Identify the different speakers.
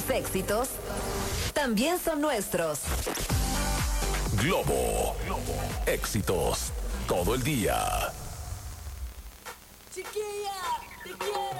Speaker 1: éxitos también son nuestros.
Speaker 2: Globo. Éxitos todo el día.
Speaker 3: Chiquilla, te quiero.